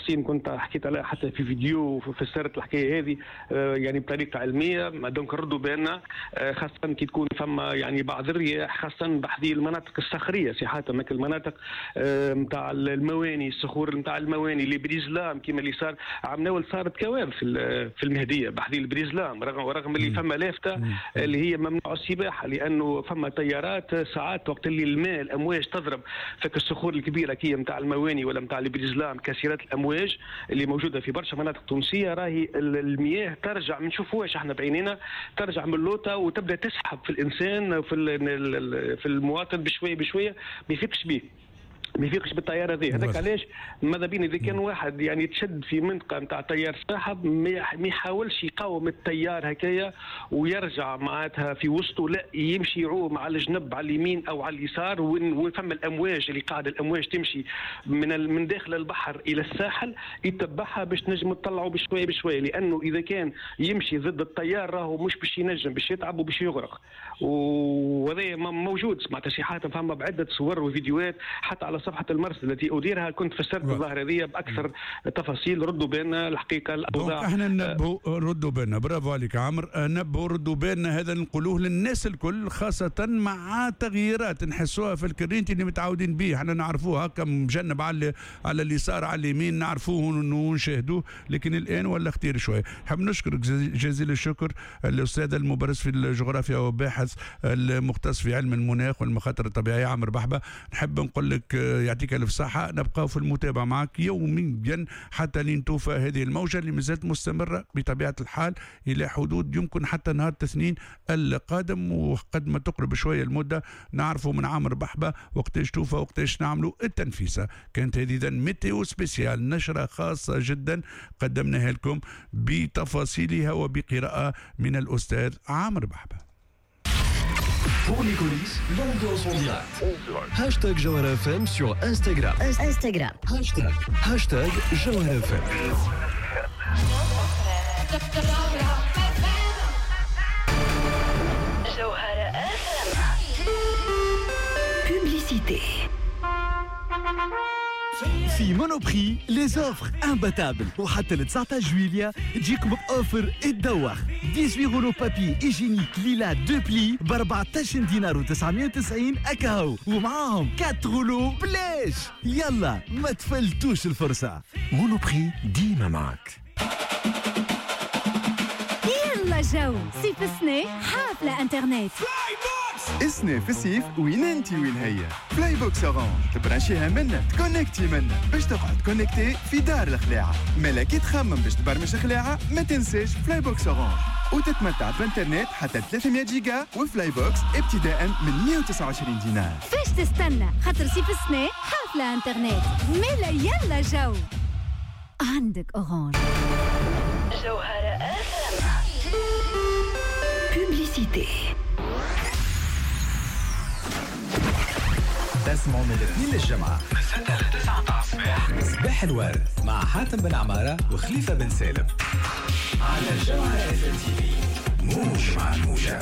شخصيا كنت حكيت عليها حتى في فيديو وفسرت الحكايه هذه يعني بطريقه علميه. دونك ردوا بان خاصه كي تكون فما يعني بعض الرياح، خاصه بحذي المناطق الصخريه صحه المناطق نتاع المواني، الصخور نتاع المواني اللي بريزلام كما اللي صار عام ناول صارت كوارث في المهديه بحذي البريزلام، رغم اللي فما لافته اللي هي ممنوع السباحه، لانه فما تيارات ساعات وقت اللي الماء الامواج تضرب فك الصخور الكبيره كي نتاع المواني ولا نتاع البريزلام كثيرات الامواج اللي موجوده في برشا مناطق تونسيه، راهي المياه ترجع ما نشوفوهاش احنا بعينينا، ترجع من اللوطه وتبدا تسحب في الانسان في المواطن بشويه بشويه ما يفيقش به، ما يفيقش بالطياره ذي. هذاك علاش ماذا بينا اذا كان واحد يعني تشد في منطقه نتاع طيار ساحب ما يحاولش يقاوم التيار هكايا ويرجع معناتها في وسطه، لا يمشي يعوم على الجنب على اليمين او على اليسار وين فما الامواج اللي قاعده الامواج تمشي من داخل البحر الى الساحل يتبعها باش نجم تطلعوا بشويه بشويه، لانه اذا كان يمشي ضد التيار راهو مش باش ينجم، باش يتعب وباش يغرق. وهذا موجود معناتها صحه فما بعده صور وفيديوهات حتى على صفحه المرسل التي اديرها كنت فسرت الظاهره هذه باكثر تفاصيل. ردوا بالنا الحقيقه الاوضاع احنا ننبهوا ردوا بالنا. برافو عليك عمرو. ننبهوا ردوا بالنا، هذا نقولوه للناس الكل خاصه مع تغييرات نحسوها في الكرينت اللي متعودين به، احنا نعرفوها هكا مجنب على اليسار على اليمين نعرفوه ونشاهدوه، لكن الان ولا اختير شويه. حاب نشكرك جزيل الشكر الاستاذ المبرز في الجغرافيا وباحث المختص في علم المناخ والمخاطر الطبيعيه عمرو بحبه. نحب نقول لك يعطيك الف صحه، نبقى في المتابعه معك يوميا حتى لين توفى هذه الموجه اللي مازالت مستمره بطبيعه الحال الى حدود يمكن حتى نهار الاثنين القادم، وقد ما تقرب شويه المده نعرفوا من عمرو بحبه وقتاش توفى وقتاش نعملوا التنفيسه. كانت هذه اذا ميتيو سبيسيال، نشره خاصه جدا قدمناها لكم بتفاصيلها وبقراءه من الاستاذ عمرو بحبه. Pour les coulisses, l'ambiance en direct. Hashtag Jawhara FM sur Instagram. Hashtag Jawhara FM. Jawhara FM. Publicité. في مونوبري les offres imbattables وحتى ل 19 جويليا تجيكم بأوفر الدوخ 18 يورو بابي ايجينيك ليلا 2 بلي ب 14 دينار و990 اكاهو ومعاهم 4 رولو بلاش. يلا ما تفلتوش الفرصة. مونوبري ديما معك. يلا جو صيف السنة حافلة انترنت. السنة في الصيف وين انتي وين هي؟ فلاي بوكس اورانج تبرانشيها منا تكونكتي منا باش تقعد كونكتي في دار الخلاعة. مالا كي تخمم باش تبرمج خلاعة ما تنساش فلاي بوكس اورانج وتتمتع بانترنت حتى 300 جيجا وفلاي بوكس ابتداء من 129 دينار. فاش تستنى؟ خاطر صيف السنة حافلة انترنت. مالا يلا جو عندك اورانج. Jawhara FM. Publicité. تسمعوا من الاثنين للجمعة من 6 ل 9 الصباح صباح الورد مع حاتم بن عمارة وخليفة بن سالم على جوهرة اف ام تي في. موج مع الموجة.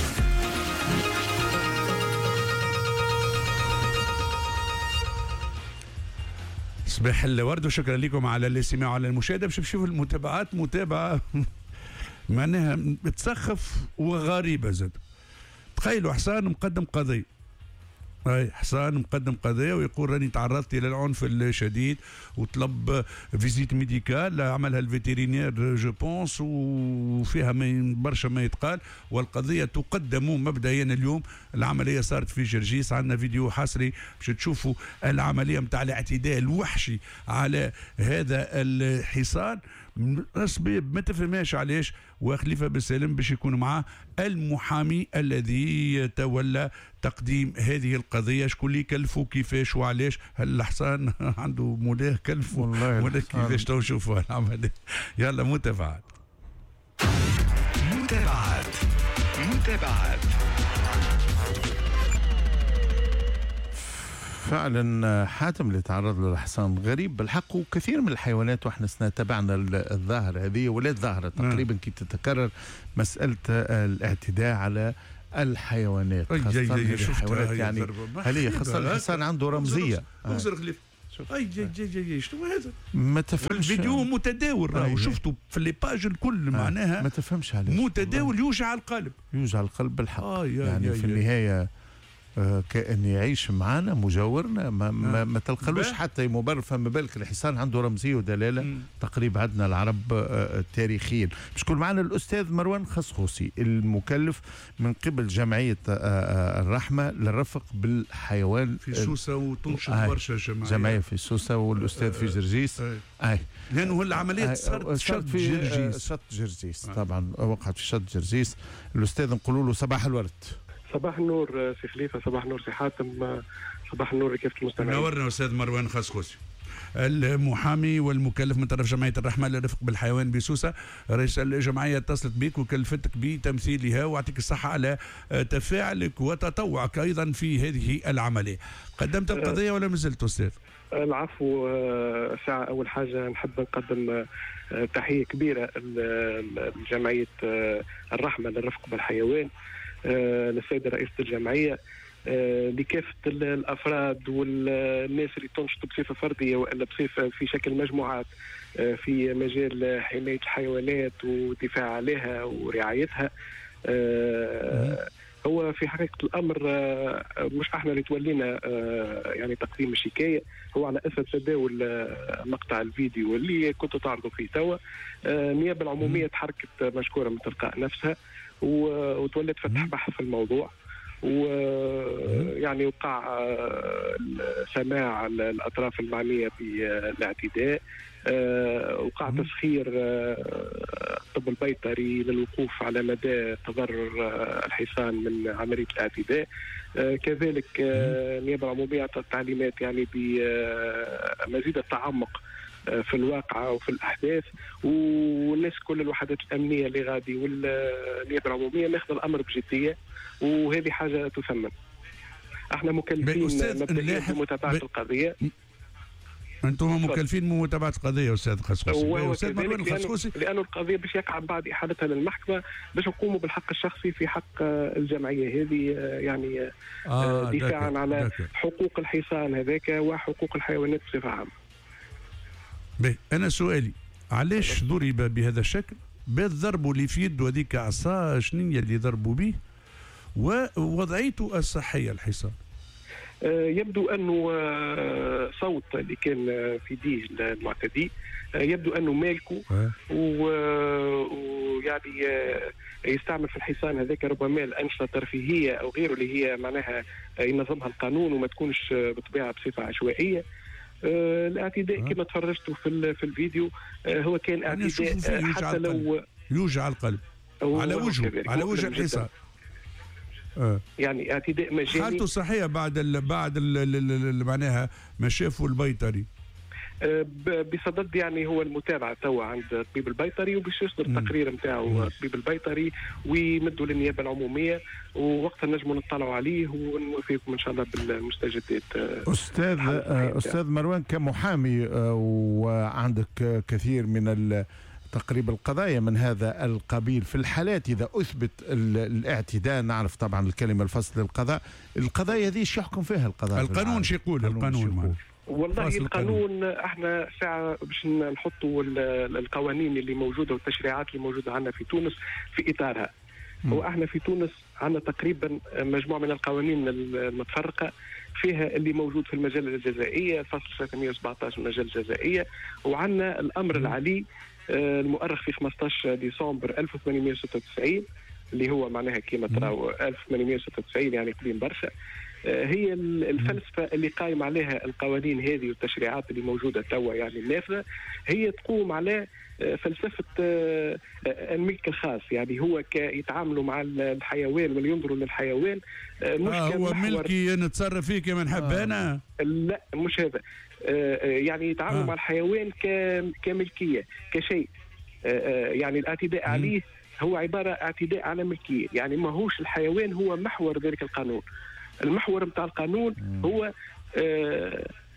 صباح الورد وشكرا لكم على الاستماع وعلى المشاهدة. باش نشوفوا المتابعات متابعة معناها بتسخف وغريبة زاد. تخيلوا حسان مقدم قضية، اي حسان مقدم قضيه ويقول راني تعرضت الى العنف الشديد وطلب فيزيت ميديكال عملها الفيترينير جو بونس وفيها برشا ما يتقال، والقضيه تقدم مبدئيا اليوم. العمليه صارت في جرجيس، عندنا فيديو حصري باش تشوفوا العمليه نتاع الاعتداء الوحشي على هذا الحصان. اسباب ما تفهمهاش علاش، وخليفه بن سالم باش يكون معاه المحامي الذي يتولى تقديم هذه القضيه. شكون اللي كلفه كيفاش وعلاش؟ هل الحصان عنده مولاه كلفه ولا كيفاش؟ تو نشوفوا العمليه. يلا متابعات. فعلا حاتم اللي تعرض له الحصان غريب بالحق، وكثير من الحيوانات واحنا تابعنا الظاهرة هذه ولات ظاهرة تقريبا كي تتكرر مسألة الاعتداء على الحيوانات، خاصة الحيوانات يعني هل هي خاصة الحصان عنده رمزية. اغزر خليفة اي جي شنو هذا؟ ما تفهمش. الفيديو متداول راهو شفته في لي باج الكل معناها ما تفهمش علاش متداول يوجع القلب. يوجع القلب بالحق. يعني في النهايه كأن يعيش معنا مجاورنا ما تلقلوش حتى مبرر. فما بالك الحصان عنده رمزيه ودلاله تقريبا عندنا العرب تاريخيا. باش يكون معنا الاستاذ مروان خصخوصي المكلف من قبل جمعيه الرحمه للرفق بالحيوان في سوسه وتنشط برشا جمعيه في سوسه والاستاذ في جرجيس. لانه العمليه صارت في شط جرجيس طبعا وقعت في شط جرجيس. الاستاذ نقولوا له صباح الورد. صباح النور سي خليفه، صباح النور سي حاتم، صباح النور كيف المستمعين. نورنا استاذ مروان خصخوصي المحامي والمكلف من طرف جمعيه الرحمه للرفق بالحيوان بسوسه. رئيس الجمعيه اتصلت بك وكلفتك بتمثيلها ويعطيك الصحه على تفاعلك وتطوعك ايضا في هذه العمليه. قدمت القضيه ولا مازلت استاذ؟ العفو. ساعة أول حاجة نحب نقدم تحية كبيرة لجمعية الرحمة للرفق بالحيوان، للسيدة رئيسة الجمعية، لكافة الأفراد والناس اللي تنشط بصفة فردية وإلا بصفة في شكل مجموعات في مجال حماية الحيوانات والدفاع عليها ورعايتها. هو في حقيقة الأمر مش احنا اللي تولينا يعني تقديم الشكاية، هو على أثر تداول مقطع الفيديو اللي كنت تعرضوا فيه توا. النيابة العمومية تحركت مشكورة من تلقاء نفسها وتولت فتح بحث في الموضوع، ويعني وقع سماع الأطراف المعنية بالاعتداء، وقع تسخير الطب البيطري للوقوف على مدى تضرر الحصان من عملية الاعتداء. كذلك النيابة العمومية أعطت تعليمات يعني بمزيد التعمق في الواقعة وفي الأحداث، والناس كل الوحدات الأمنية اللي غادي والنيابة العمومية ناخذ الأمر بجدية، وهذه حاجة تثمن. احنا مكلفين مبدئيا بمتابعة القضية. انتم مكلفين بمتابعة القضية استاذ خصخوصي. استاذ مروان خصخوصي لأنه القضية باش يقع بعد إحالتها للمحكمة باش نقوموا بالحق الشخصي في حق الجمعية هذه، يعني دفاعا على حقوق الحصان هذاك وحقوق الحيوانات بصفة عامة. أنا سؤالي علاش ضرب بهذا الشكل؟ بالضرب اللي في يده هذيك عصا شنية اللي ضربوا به ووضعيته الصحية الحصان؟ يبدو أنه صوت اللي كان في يديه المعتدي يبدو أنه مالكه، ويعني يستعمل في الحصان هذاك ربما الأنشطة الترفيهية أو غيره اللي هي معناها ينظمها القانون وما تكونش بطبيعة بصفة عشوائية. الاعتداء كما تفرجتوا في الفيديو هو كان اعتداء حتى لو يوجع القلب على وجهه على وجه الحصان. يعني اعتداء مجاني. حالته صحية بعد معناها ما شافوا البيطري بصدد يعني هو المتابعة توا عند الطبيب البيطري، وباش يصدر التقرير نتاعو الطبيب البيطري ويمدوا للنيابة العمومية، ووقتها نجموا نطلعوا عليه ونوفيكم ان شاء الله بالمستجدات. استاذ مروان كمحامي وعندك كثير من تقريب القضايا من هذا القبيل، في الحالات إذا أثبت الاعتداء، نعرف طبعا الكلمة الفصل للقضاء، القضايا هذه شو يحكم فيها القضاء؟ القانون شو يقول؟ القانون والله القانون احنا ساعة باش نحطوا القوانين اللي موجودة والتشريعات اللي موجودة عندنا في تونس في إطارها. واحنا في تونس عندنا تقريبا مجموعة من القوانين المتفرقة، فيها اللي موجود في المجال الجزائية الفصل 317 من المجال الجزائية، وعندنا الأمر العلي المؤرخ في 15 ديسمبر 1896 اللي هو معناها كما تراو 1896 يعني قديم برشا. هي الفلسفة اللي قائم عليها القوانين هذه والتشريعات اللي موجودة توا يعني النافذة، هي تقوم على فلسفة الملك الخاص، يعني هو يتعاملوا مع الحيوان وينظروا للحيوان مش هو ملكي نتصرف فيه كما نحب أنا. لا مش هذا، يعني يتعاملوا مع الحيوان كملكية كشيء، يعني الاعتداء عليه هو عبارة اعتداء على ملكية، يعني ما هوش الحيوان هو محور ذلك القانون. المحور بتاع القانون هو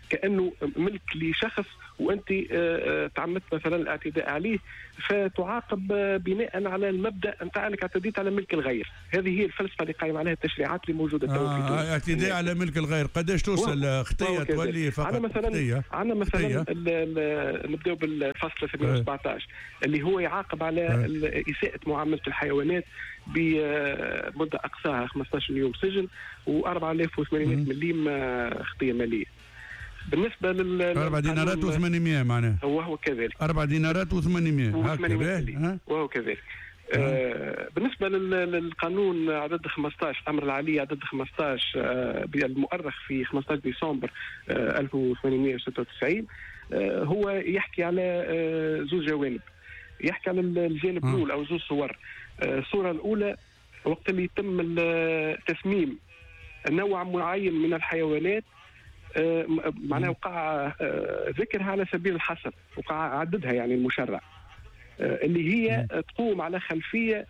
كانه ملك لشخص وانت تعمدت مثلا الاعتداء عليه، فتعاقب بناء على المبدا نتاع انك اعتديت على ملك الغير. هذه هي الفلسفه اللي قايم عليها التشريعات اللي موجوده تو في تونس. اعتداء على ملك الغير قداش توصل خطيه تولي فقط؟ عندنا مثلا نبداو بالفصل 317 اللي هو يعاقب على اساءه معامله الحيوانات بمده اقصاها 15 يوم سجن و4800 مليم خطيه ماليه. بالنسبه لل 4 دينارات و800 معناها وهو كذلك 4 دينارات و800 هكذا وهو كذلك. بالنسبه للقانون عدد 15 امر العاليه عدد 15 المؤرخ في 15 ديسمبر 1896 هو يحكي على زوج جوانب. يحكي على الجانب الاول او زوج صور. الصوره الاولى وقت اللي يتم تسميم نوع معين من الحيوانات، معناها وقع ذكرها على سبيل الحصر، وقع عددها يعني المشرع، اللي هي تقوم على خلفيه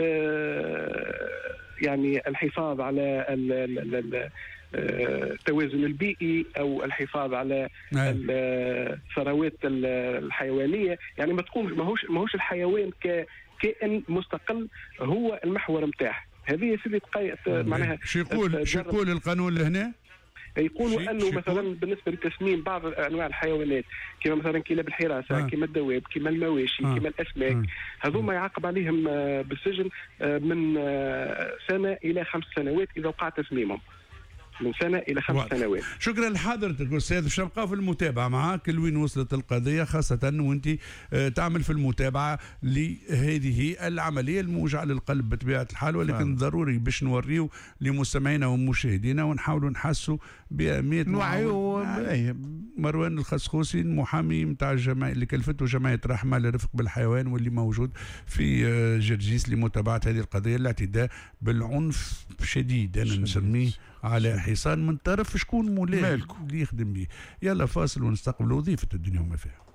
يعني الحفاظ على التوازن البيئي او الحفاظ على الثروات الحيوانيه. يعني ما تقومش ماهوش الحيوان ككائن مستقل هو المحور نتاعه. هذه يا سيدي معناها شو يقول القانون لهنا؟ يقولوا انه مثلا بالنسبه لتسميم بعض انواع الحيوانات كما مثلا كلاب الحراسه كما الدواب كما المواشي كما الاسماك، هذوما يعاقب عليهم بالسجن من سنه الى 5 سنوات اذا وقع تسميمهم، من سنه الى 5 سنوات. شكرا لحضرتك استاذ. باش نبقاو في المتابعه معك لوين وصلت القضيه، خاصه وانت تعمل في المتابعه لهذه العمليه الموجعه للقلب بطبيعه الحال، ولكن ضروري باش نوريو لمستمعينا ومشاهدينا ونحاولوا نحسوا باهميه مروان الخسخوسي المحامي نتاع الجمعيه اللي كلفته جمعيه رحمه للرفق بالحيوان واللي موجود في جرجيس لمتابعه هذه القضيه، الاعتداء بالعنف شديد انا نسميه على حصان من طرف شكون مولاه اللي يخدم به. يلا فاصل ونستقبل وظيفه الدنيا وما فيها.